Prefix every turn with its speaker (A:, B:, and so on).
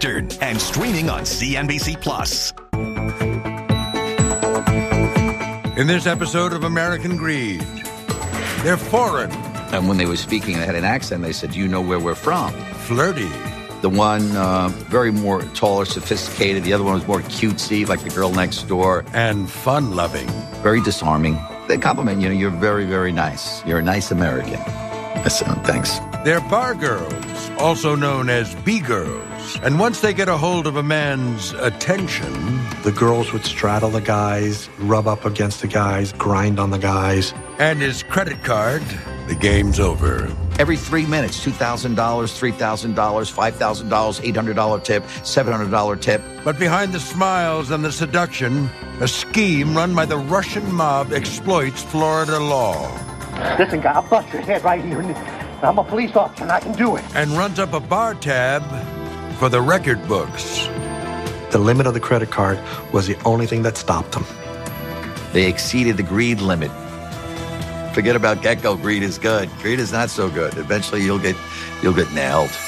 A: Unfiltered and streaming on CNBC Plus.
B: In this episode of American Greed, they're foreign.
C: And when they were speaking, they had an accent. They said, "Do you know where we're from?"
B: Flirty.
C: The one very more taller, sophisticated. The other one was more cutesy, like the girl next door.
B: And fun-loving.
C: Very disarming. They compliment you. You're very, very nice. You're a nice American. I said, thanks.
B: They're bar girls, also known as B-girls. And once they get a hold of a man's attention...
D: The girls would straddle the guys, rub up against the guys, grind on the guys.
B: And his credit card, the game's over.
C: Every 3 minutes, $2,000, $3,000, $5,000, $800 tip, $700 tip.
B: But behind the smiles and the seduction, a scheme run by the Russian mob exploits Florida law.
E: Listen, guy, I'll bust your head right here. I'm a police officer and I can do it.
B: And runs up a bar tab for the record books.
D: The limit of the credit card was the only thing that stopped them.
C: They exceeded the greed limit. Forget about Gecko. Greed is good. Greed is not so good. Eventually you'll get nailed.